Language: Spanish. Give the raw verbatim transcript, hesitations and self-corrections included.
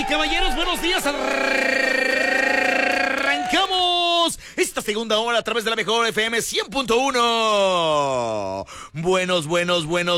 caballeros, buenos días. Arrancamos esta segunda hora a través de la mejor F M cien punto uno. Buenos, buenos, buenos